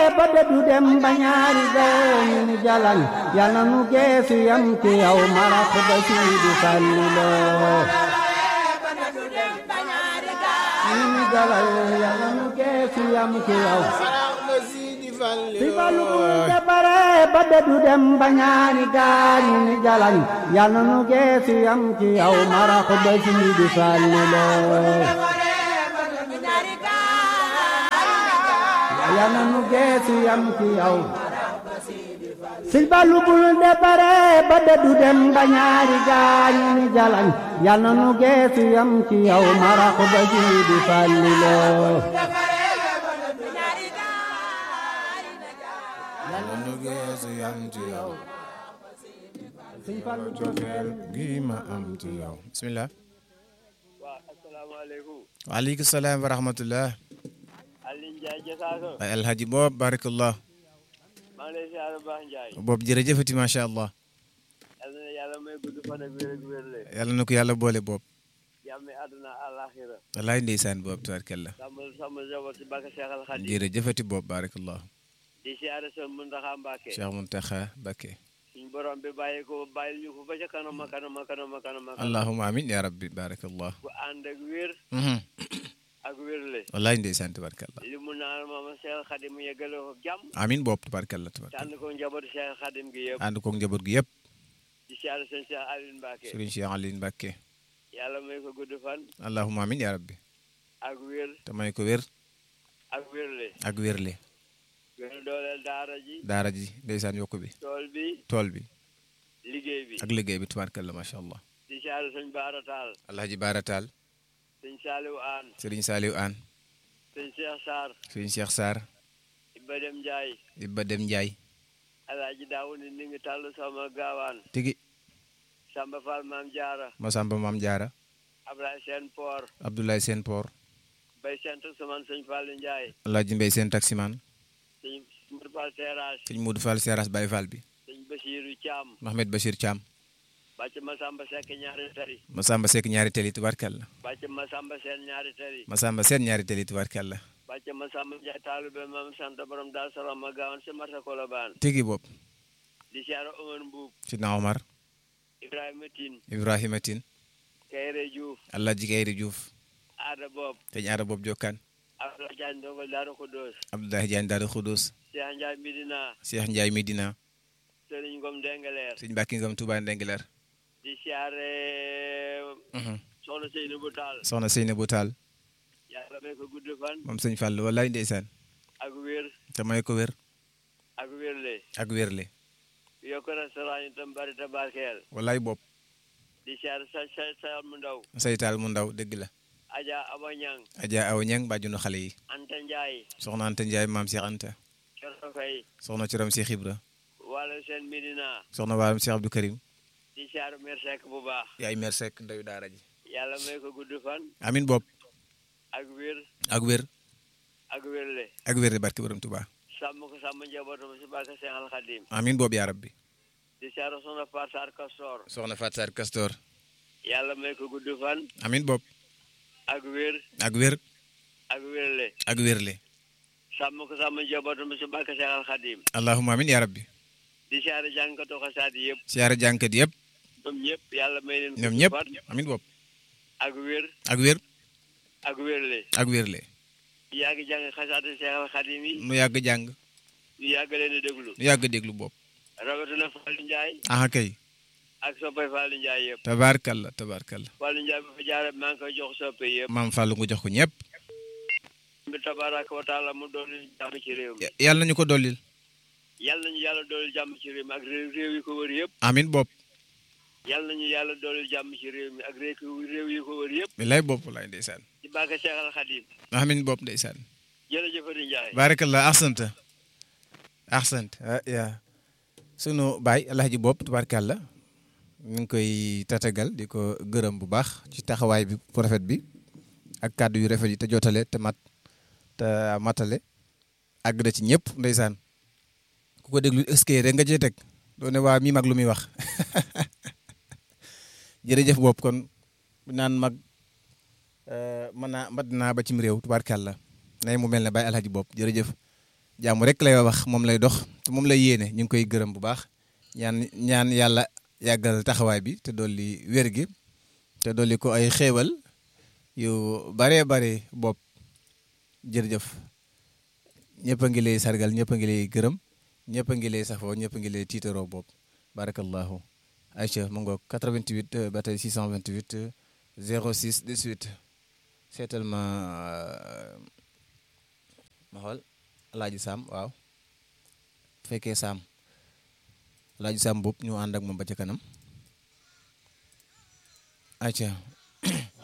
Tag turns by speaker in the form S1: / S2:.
S1: ba du dem ba ñaari gañu ni jalañ yàlla nu geesu yam ci yow marax ba Sidi Fallu ni jalañ yàlla nu geesu yam ci yow si Fallu bu de bare ba du dem ba ñaari gañu ni jalañ yàlla nu geesu yam ci yow marax ba Sidi Fallu yàlla nu geesu yam ci yow si Fallu bul de bare ba du dem ba ñaari gaañu ni jalañ yàlla nu geesu yam ci yow marax ba Sidi Fallu
S2: yàlla nu geesu yam ci yow Sëñ Fallu cofeel gi ma am ci yow bismillah
S3: waaw asalaamaaleykum
S2: waaleykum salaam wa rahmatullah
S3: Aliou Ndiaye Jasaaka
S2: ay alhaji boob barakallah
S3: maa ngi lay ziar bu baax Ndiaye
S2: boob jërëjëfati macha allah
S3: yàlla na yàlla may gudd fan ak wér ak wér le
S2: yàlla na ko yàlla boole boob
S3: jàmmi àdduna àlaxira
S2: wallaay ndeysaan boob tabarkallah
S3: sama njaboot si Bakka Cheikh Al Khadim
S2: jërëjëfati boob barakallah
S3: di ziar son Muntaxa Mbàkke
S2: Cheikh Muntaxa Mbàkke
S3: suñu borom bi bàyyi ko bàyyil ñu ko ba ca kanam a kanam a kanam a kanam
S2: allahumma amin ya rabbi barakallah
S3: bu ànd ak wér ak wérle
S2: wallaay ndeysaan tabarkallah
S3: li mu naan moom Cheikh Al Khadim mu yeggale ko jàmm
S2: amin boob tabarkallah
S3: te
S2: tabarkallah
S3: ànd ko njabootu Cheikh Al Khadim gi yëpp
S2: ànd koog njaboot gi yëpp
S3: di ziar seen Cheikh Aliou Mbacke
S2: Serigne Cheikh Aliou Mbacke
S3: yàlla may ko gudd fan
S2: allahumma amin ya rabbi
S3: ak wér
S2: te may ko wér
S3: ak wérle
S2: ak wérle
S3: gën a dooleel
S2: daara ji ndeysaan yokku bi tool bi
S3: liggéey bi
S2: ak liggéey bi tabarkallah macha allah
S3: di ziar sëñ Baara Taal
S2: alhaji Baara Taal
S3: sëñ Saliou Aan
S2: Serigne Saliou Aan
S3: sëñ Cheikh Sarr
S2: Serigne Cheikh Sarr
S3: Ibba Dem Ndiaye
S2: Ibba Dem Ndiaye
S3: alaaji daawu ni ngi tàll sama gaawaan
S2: tigi
S3: Samba Fall Maam Jaara
S2: Masamba Maam Jaara
S3: Ablaye Seen Poor
S2: Abdoulaye Seen Poor
S3: Bay Seen Taximan sëñ Fall Ndiaye
S2: alhaji Mbay Seen Taximan
S3: sëñ Moudou Fall Seras
S2: sëñ Moudou Fall Seras Baye Fall bi
S3: sëñ Basiiru Caam
S2: Mohamed Bachir Thiam
S3: bàcc Masamba Seck ñaari tari
S2: Masamba Seck ñaari teli tabarkallah
S3: bàcc Masamba Seen ñaari tari
S2: Masamba Seen ñaari teli tabarkallah
S3: bàcc Masamba Njaay taalube Maam Sant borom Daaru Salaam ma gaawan si marsa Kolobaan
S2: tigi bopp
S3: di siyaara Omar Mbuub
S2: sidna Omar Ibrahima Tine
S3: Kayre Diouf
S2: alhaji Kayre Diouf
S3: aada boob
S2: teñ aada boob jokkaan
S3: Abdoulaye Diagne Ndongo Daaru Xudoos
S2: Abdoulaye Diagne Daaru Xudoos
S3: Cheikh Ndiaye Medina
S2: Cheikh Ndiaye Medina
S3: Sëriñ Ngom Dengaleer
S2: sëñ Mbàkke Ngom Touba Ndengaleer
S3: di siyaare soxna Seynabou Tall
S2: soxna Seynabou Tall
S3: yàlla may ko gudd fan
S2: moom sëñ Fall wallaay ndeysaan
S3: ak wér
S2: te may ko wér
S3: ak wérle
S2: ak wérle
S3: yokk restaurant yi tam bari te barkeel
S2: wallaay bopp
S3: di siyaare sayal mu ndaw
S2: saytaal mu ndaw dëgg la
S3: Adja Awa Ñang
S2: Adja Awa Ñang bàjjunu xale yi
S3: Anta Ndiaye
S2: soxna Anta Ndiaye maam Cheikh Anta
S3: Coro Fay
S2: soxna Corom Cheikh Ibra
S3: wala seen Medina
S2: soxna waaram Cheikh Abdou Karim
S3: di siyaare Mer Seck bu baax
S2: yaay Mer Seck ndayu daara ji
S3: yàlla may ko gudd fan
S2: amin bopp
S3: ak wér
S2: ak wér
S3: ak wérle
S2: ak wér de barke borom Tuubaa
S3: sàmm ko sàmm njabootam si Bakka Cheikh Al Khadim
S2: amin boobu yaa rabbi
S3: di siyaare soxna Fatou Sarr Castor
S2: soxna Fatou Sarr Castor
S3: yàlla may ko gudd fan
S2: amin bopp
S3: ak wér
S2: ak wér
S3: ak wérle
S2: ak wérle
S3: sàmm ko sàmm njabootam si Bakka Cheikh Al Khadim
S2: allahumma amin yaa rabbi
S3: di siyaare jàngkatu xasaat yëpp
S2: siyaare jàngkat yëpp
S3: ñoom ñëpp yàlla may leen
S2: ñoom ñëpp amin bopp
S3: ak wér
S2: ak wér
S3: ak wérle
S2: ak wérle
S3: ñu yàgg jàng xasaatu Cheikh Al Khadim yi
S2: nu yàgg jàng
S3: ñu yàgg leen di déglu
S2: nu yàgg déglu bopp
S3: rawatina Fallou Ndiaye
S2: aha kay
S3: ak soppay Fallou Ndiaye yëpp
S2: tabaarkalla tabaarkalla
S3: Fallou Ndiaye bi fa jaare maa ngi koy jox soppe yëpp
S2: maam Fallou nga jox ko ñëpp
S3: bi tabaraka wa taala mu doon jàmm ci réew mi
S2: yàlla nañu ko dollil
S3: yàlla nañu yàlla doolil jàmm ci réew mi ak réew yi ko wër yëpp
S2: amin bopp
S3: yàlla nañu yàlla doolil jàmm ci réew mi ak réew yi ko wër yëpp
S2: bilaay bopp laay ndeysaan
S3: ci Bakka Cheikh Al Khadim
S2: amin bopp ndeysaan
S3: jërëjëfati Ndiaye
S2: baarakallah ahsant yaa sunu baay alhaji bopp tubaarkàlla ñu ngi koy tatagal di ko gërëm bu baax ci taxawaay bi bu rafet bi ak kàddu yu rafet yi te jotale te matale àgg na ci ñëpp ndeysaan ku ko déglu eskay rek nga cee teg doo ne waa mi mag lu muy wax jërëjëf bopp kon bu naan mag mën naa mat naa ba cim réew tubaarkàlla nay mu mel ne baay alhaji bopp jërëjëf jàmm rek lay wax moom lay dox te moom lay yéene ñu ngi koy gërëm bu baax ñaan yàlla yàggal taxawaay bi te dolli wér gi te dolli ko ay xéewal yu baree bare bopp jërëjëf ñëpp a ngi lay sargal ñëpp a ngi lay gërëm ñëpp a ngi lay safoo ñëpp a ngi lay tiitaroo bopp barakallahu Aïcha mu ngoog 88 ba tey 628 06 18 seetal ma xool Alaaji Sam waaw bu fekkee Sam Alaaji Sam boobu ñu ànd ak moom ba ca kanam Aïcha